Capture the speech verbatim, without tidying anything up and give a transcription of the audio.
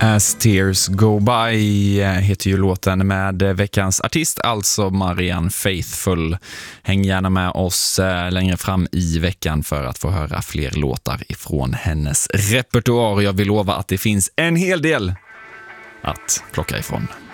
As Tears Go By heter ju låten med veckans artist, alltså Marianne Faithfull. Häng gärna med oss längre fram i veckan för att få höra fler låtar ifrån hennes repertoar. Jag vill lova att det finns en hel del att plocka ifrån.